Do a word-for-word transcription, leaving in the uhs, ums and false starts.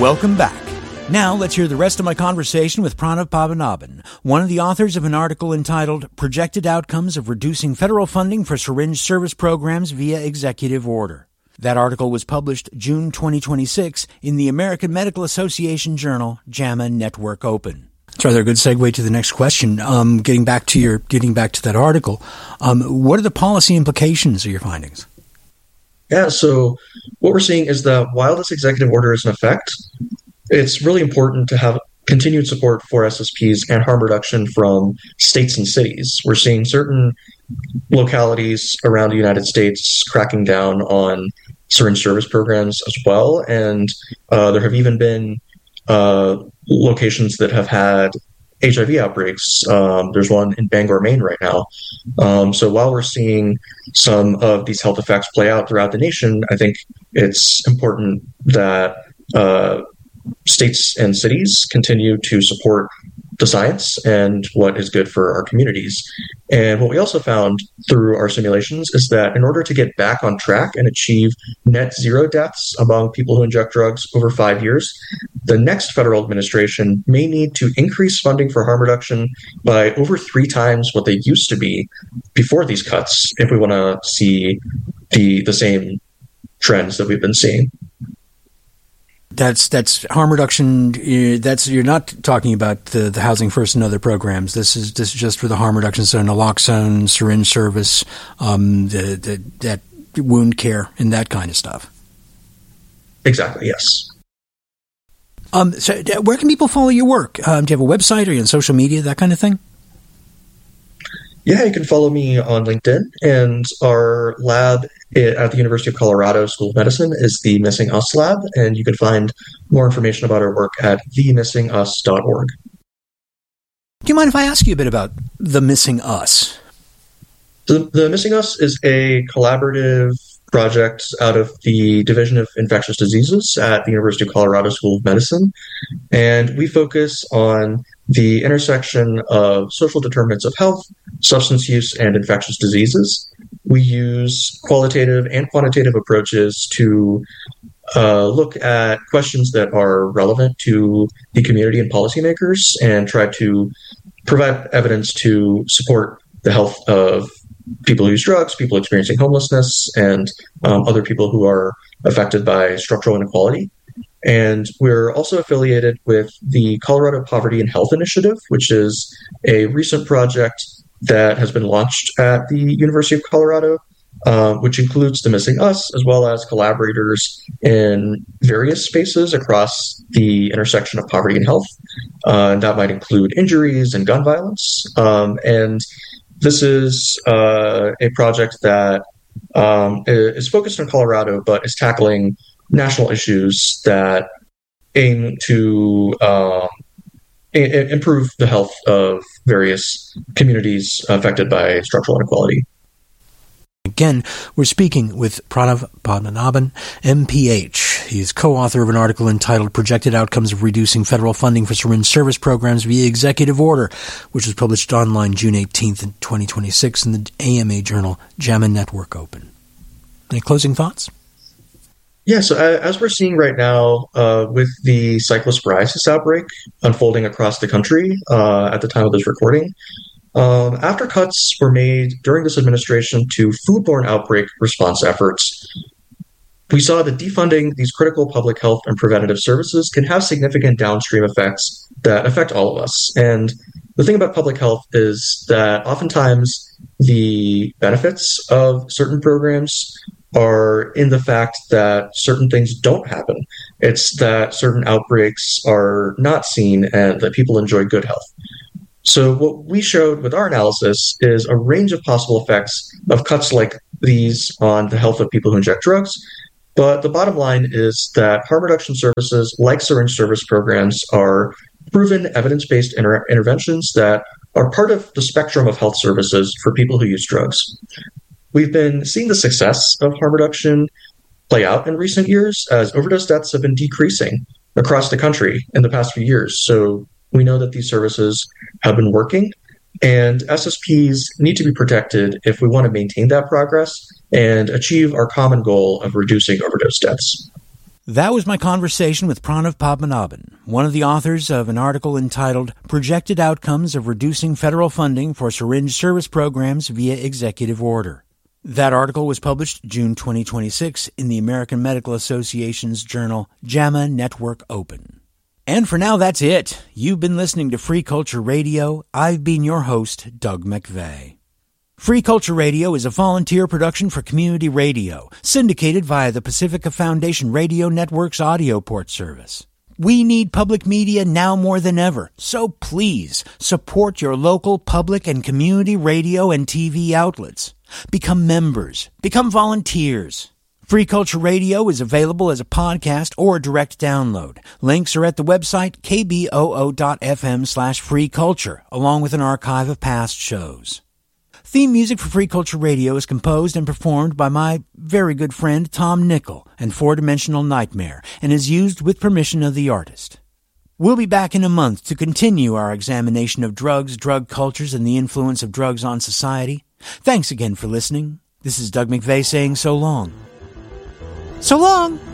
Welcome back. Now let's hear the rest of my conversation with Pranav Padmanabhan, one of the authors of an article entitled Projected Outcomes of Reducing Federal Funding for Syringe Service Programs via Executive Order. That article was published June twenty twenty-six in the American Medical Association journal JAMA Network Open. That's rather a good segue to the next question. Um, getting back to your, getting back to that article, um, what are the policy implications of your findings? Yeah, so what we're seeing is that while this executive order is in effect, it's really important to have continued support for S S Ps and harm reduction from states and cities. We're seeing certain localities around the United States cracking down on syringe service programs as well, and uh, there have even been uh, locations that have had H I V outbreaks. Um, there's one in Bangor, Maine right now. Um, so while we're seeing some of these health effects play out throughout the nation, I think it's important that uh, states and cities continue to support the science and what is good for our communities. And what we also found through our simulations is that in order to get back on track and achieve net zero deaths among people who inject drugs over five years, the next federal administration may need to increase funding for harm reduction by over three times what they used to be before these cuts if we want to see the the same trends that we've been seeing. That's that's harm reduction. That's you're not talking about the, the Housing First and other programs. This is this is just for the harm reduction. So naloxone, syringe service, um, the, the that wound care, and that kind of stuff. Exactly. Yes. Um. So where can people follow your work? Um, do you have a website? Are you on social media? That kind of thing. Yeah, you can follow me on LinkedIn, and our lab at the University of Colorado School of Medicine is the Missing Us Lab, and you can find more information about our work at the missing us dot org. Do you mind if I ask you a bit about the Missing Us? The, the Missing Us is a collaborative project out of the Division of Infectious Diseases at the University of Colorado School of Medicine, and we focus on the intersection of social determinants of health, substance use, and infectious diseases. We use qualitative and quantitative approaches to uh, look at questions that are relevant to the community and policymakers and try to provide evidence to support the health of people who use drugs, people experiencing homelessness, and um, other people who are affected by structural inequality. And we're also affiliated with the Colorado Poverty and Health Initiative, which is a recent project that has been launched at the University of Colorado, uh, which includes the Missing Us, as well as collaborators in various spaces across the intersection of poverty and health. Uh, and that might include injuries and gun violence. Um, and this is uh, a project that um, is focused on Colorado, but is tackling national issues that aim to uh, a- improve the health of various communities affected by structural inequality. Again, we're speaking with Pranav Padmanabhan, M P H. He's co-author of an article entitled Projected Outcomes of Reducing Federal Funding for Syringe Service Programs via Executive Order, which was published online June eighteenth, twenty twenty-six in the A M A journal JAMA Network Open. Any closing thoughts? Yeah, so as we're seeing right now uh, with the cyclosporiasis outbreak unfolding across the country uh, at the time of this recording, um, after cuts were made during this administration to foodborne outbreak response efforts, we saw that defunding these critical public health and preventative services can have significant downstream effects that affect all of us. And the thing about public health is that oftentimes the benefits of certain programs are in the fact that certain things don't happen. It's that certain outbreaks are not seen and that people enjoy good health. So what we showed with our analysis is a range of possible effects of cuts like these on the health of people who inject drugs. But the bottom line is that harm reduction services like syringe service programs are proven evidence-based inter- interventions that are part of the spectrum of health services for people who use drugs. We've been seeing the success of harm reduction play out in recent years as overdose deaths have been decreasing across the country in the past few years. So we know that these services have been working, and S S Ps need to be protected if we want to maintain that progress and achieve our common goal of reducing overdose deaths. That was my conversation with Pranav Padmanabhan, one of the authors of an article entitled Projected Outcomes of Reducing Federal Funding for Syringe Service Programs via Executive Order. That article was published June twenty twenty-six in the American Medical Association's journal JAMA Network Open. And for now, that's it. You've been listening to Free Culture Radio. I've been your host, Doug McVeigh. Free Culture Radio is a volunteer production for community radio, syndicated via the Pacifica Foundation Radio Network's audio port service. We need public media now more than ever, so please support your local public and community radio and T V outlets. Become members. Become volunteers. Free Culture Radio is available as a podcast or direct download. Links are at the website k b o o dot f m slash free culture, along with an archive of past shows. Theme music for Free Culture Radio is composed and performed by my very good friend Tom Nickel and Four Dimensional Nightmare, and is used with permission of the artist. We'll be back in a month to continue our examination of drugs, drug cultures, and the influence of drugs on society. Thanks again for listening. This is Doug McVeigh saying so long. So long!